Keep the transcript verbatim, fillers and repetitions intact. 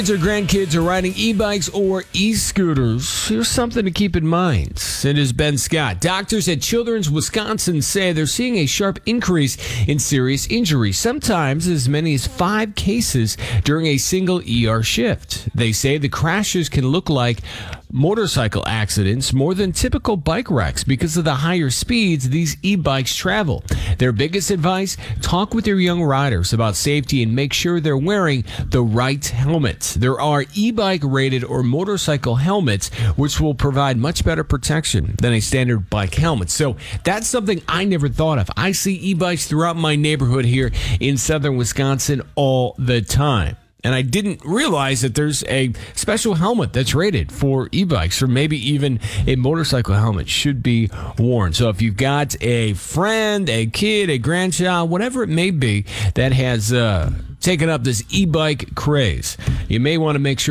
Kids or grandkids are riding e-bikes or e-scooters. Here's something to keep in mind. It is Ben Scott. Doctors at Children's Wisconsin say they're seeing a sharp increase in serious injuries, sometimes as many as five cases during a single E R shift. They say the crashes can look like motorcycle accidents more than typical bike wrecks because of the higher speeds these e-bikes travel. Their biggest advice, talk with your young riders about safety and make sure they're wearing the right helmets. There are e-bike rated or motorcycle helmets which will provide much better protection than a standard bike helmet. So that's something I never thought of. I see e-bikes throughout my neighborhood here in southern Wisconsin all the time. And I didn't realize that there's a special helmet that's rated for e-bikes, or maybe even a motorcycle helmet should be worn. So if you've got a friend, a kid, a grandchild, whatever it may be, that has uh, taken up this e-bike craze, you may want to make sure